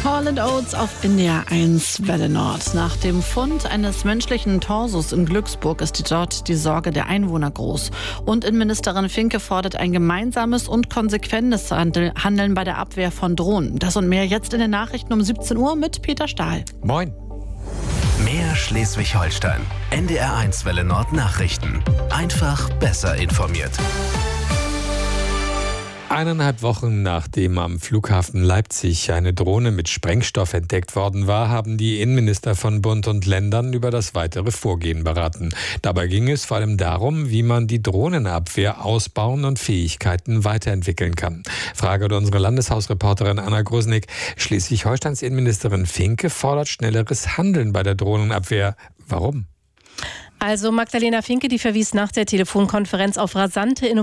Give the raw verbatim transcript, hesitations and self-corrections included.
Hall and Oates auf N D R eins Welle Nord. Nach dem Fund eines menschlichen Torsos in Glücksburg ist dort die Sorge der Einwohner groß. Und Innenministerin Finke fordert ein gemeinsames und konsequentes Handeln bei der Abwehr von Drohnen. Das und mehr jetzt in den Nachrichten um siebzehn Uhr mit Peter Stahl. Moin. Mehr Schleswig-Holstein. N D R eins Welle Nord Nachrichten. Einfach besser informiert. Eineinhalb Wochen nachdem am Flughafen Leipzig eine Drohne mit Sprengstoff entdeckt worden war, haben die Innenminister von Bund und Ländern über das weitere Vorgehen beraten. Dabei ging es vor allem darum, wie man die Drohnenabwehr ausbauen und Fähigkeiten weiterentwickeln kann. Frage an unsere Landeshausreporterin Anna Grusnick. Schleswig-Holsteins Innenministerin Finke fordert schnelleres Handeln bei der Drohnenabwehr. Warum? Also Magdalena Finke, die verwies nach der Telefonkonferenz auf rasante Innovationen